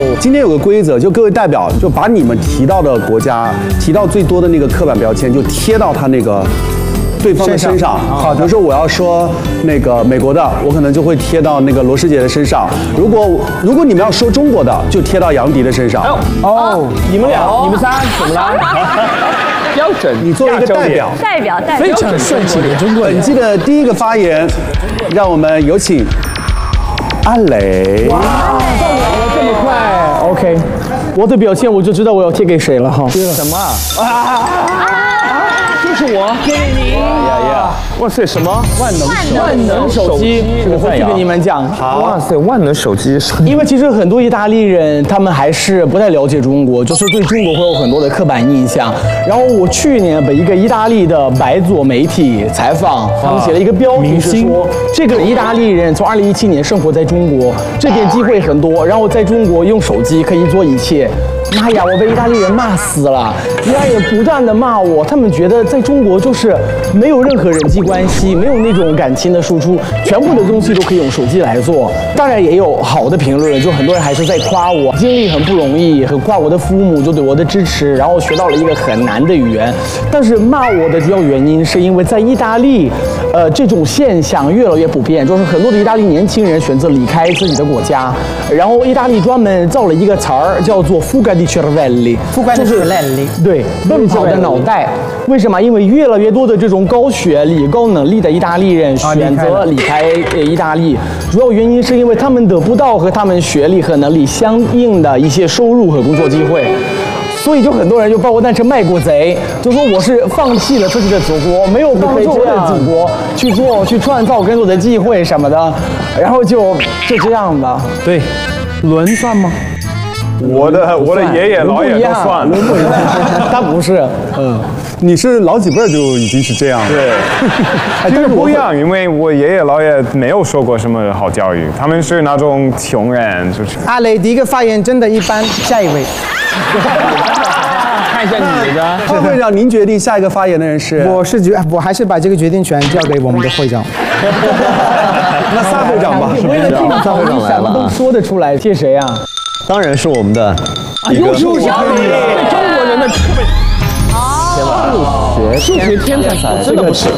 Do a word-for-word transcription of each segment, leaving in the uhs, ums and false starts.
今天有个规则，就各位代表就把你们提到的国家提到最多的那个刻板标签，就贴到他那个对方的身上。好，比如说我要说那个美国的，我可能就会贴到那个罗师姐的身上。如果如果你们要说中国的，就贴到杨迪的身上。 哦，你们俩，你们仨怎么了？标准， 你作为一个代表， 代表代表非常顺气的中国人。 本季的第一个发言，让我们有请阿磊。 哇，这么快 ？OK， 我的表现我就知道我要贴给谁了哈。什么？啊！就是我，贴给你。呀呀！哇塞，什么？万能万能手机，我回去跟你们讲。 好， 哇塞，万能手机。 因为其实很多意大利人他们还是不太了解中国，就是对中国会有很多的刻板印象。然后我去年被一个意大利的白左媒体采访，他们写了一个标题是说，这个意大利人从二零一七年生活在中国，这边机会很多，然后在中国用手机可以做一切。妈呀！我被意大利人骂死了，意大利人不断的骂我，他们觉得在中国就是没有任何人际关系，没有那种感情的输出，全部的东西都可以用手机来做。当然也有好的评论，就很多人还是在夸我经历很不容易，很夸我的父母就对我的支持，然后学到了一个很难的语言。但是骂我的主要原因是因为在意大利，呃，这种现象越来越普遍，就是很多的意大利年轻人选择离开自己的国家，然后意大利专门造了一个词儿叫做 fuga di cervelli， fuga di cervelli， 对，奔跑的脑袋。为什么？因为越来越多的这种高学历、高能力的意大利人选择离开呃意大利，主要原因是因为他们得不到和他们学历和能力相应的一些收入和工作机会。所以就很多人就把我当成卖国贼，就说我是放弃了自己的祖国，没有帮助我的祖国去做、去创造更多的机会什么的，然后就就这样吧。 对，轮算吗？ 我的我的爷爷老爷都算了， 他不是，嗯， 你是老几辈就已经是这样了。 对，这个不一样，因为我爷爷老爷没有受过什么好教育，他们是那种穷人，就是。 阿磊第一个发言真的一般，下一位。 看一下你的。 副会长，您决定下一个发言的人是？ 我是决，我还是把这个决定权交给我们的会长。 那撒会长吧。 为了这个撒会长来了，什么都说得出来，贴谁啊？ 当然是我们的一个中国人的特别。数学天才，真的不是。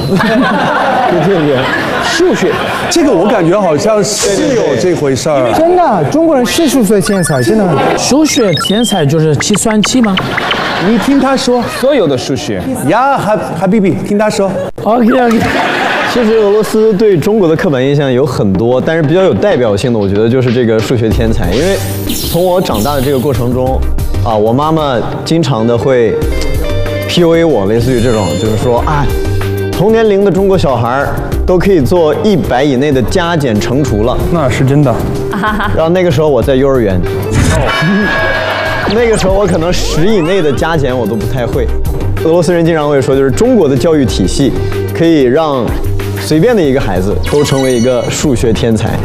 数学， 这个我感觉好像是有这回事儿。 真的，中国人是数学天才，真的。 数学天才就是计算器吗？ 你听他说， 所有的数学呀，还还比比，听他说。 OK OK。 其实俄罗斯对中国的刻板印象有很多，但是比较有代表性的，我觉得就是这个数学天才。因为从我长大的这个过程中，啊，我妈妈经常的会 P U A 我，类似于这种，就是说啊，同年龄的中国小孩都可以做一百以内的加减乘除了。 那是真的。 然后那个时候我在幼儿园，那个时候我可能十以内的加减我都不太会。俄罗斯人经常会说，就是中国的教育体系可以让随便的一个孩子都成为一个数学天才。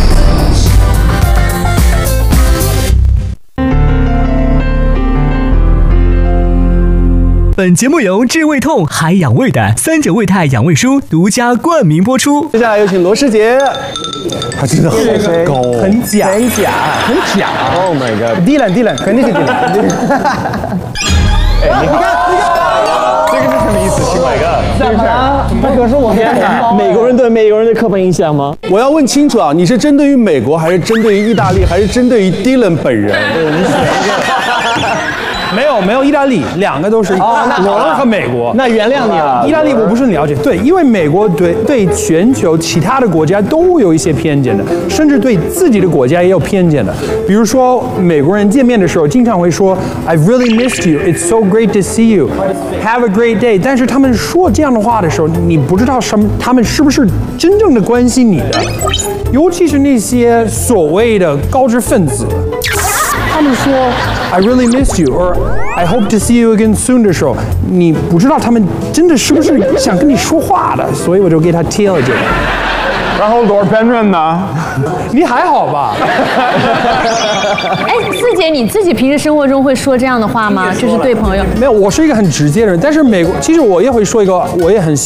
本节目由治胃痛、还养胃的三九胃泰养胃舒独家冠名播出。 接下来有请罗师姐，她真的好高， 很假，很假，很假。 Oh my god！ 低冷低冷，肯定是低冷。 哎，你看，你看，这个是什么意思 ？Oh my god！ 怎么了？那可是我天哪！美国人对美国人的刻板印象吗？ 我要问清楚啊，你是针对于美国，还是针对于意大利，还是针对于 Dylan 本人？你选一个。 没有没有，意大利两个都是，我和美国。 那原谅你了。 意大利我不是很了解，对，因为美国对对全球其他的国家都有一些偏见的，甚至对自己的国家也有偏见的。比如说美国人见面的时候，经常会说 "I've really missed you, it's so great to see you, have a great day"。但是他们说这样的话的时候，你不知道什么，他们是不是真正的关心你的，尤其是那些所谓的高知分子。他们说 "I really miss you" 或 "I hope to see you again soon" 的时候，你不知道他们真的是不是想跟你说话的，所以我就给他贴了这个。 然后 Lord Byron 呢？ 你还好吧？ 哎，四姐，你自己平时生活中会说这样的话吗？就是对朋友？ 没有，我是一个很直接的人，但是美国其实我也会说一个，我也很